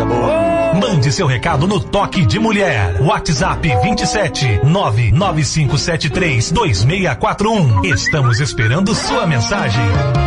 coisa boa. Mande seu recado no Toque de Mulher. WhatsApp 27 995732641. Estamos esperando sua mensagem.